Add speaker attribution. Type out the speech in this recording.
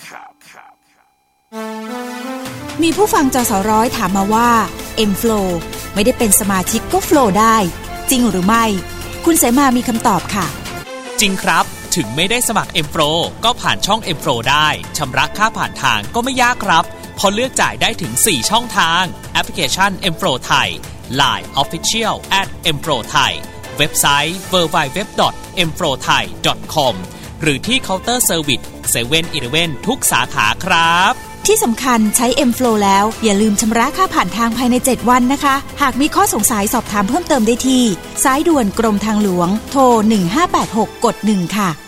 Speaker 1: มีผู้ฟังจสร้อยถามมาว่า M-Flow ไม่ได้เป็นสมาชิกก็โฟลว์ได้จริงหรือไม่คุณเสมามีคำตอบค่ะ
Speaker 2: จริงครับถึงไม่ได้สมัคร M-Flow ก็ผ่านช่อง M-Flow ได้ชำระค่าผ่านทางก็ไม่ยากครับพอเลือกจ่ายได้ถึง4ช่องทางแอปพลิเคชัน M-Flow ไทย Line Official @M-Flow ไทยเว็บไซต์ www.mflowthai.com หรือที่เคาน์เตอร์เซอร์วิส 7-Eleven ทุกสาขาครับ
Speaker 1: ที่สำคัญใช้ M-Flow แล้วอย่าลืมชำระค่าผ่านทางภายใน7วันนะคะหากมีข้อสงสัยสอบถามเพิ่มเติมได้ที่สายด่วนกรมทางหลวงโทร1586กด1ค่ะ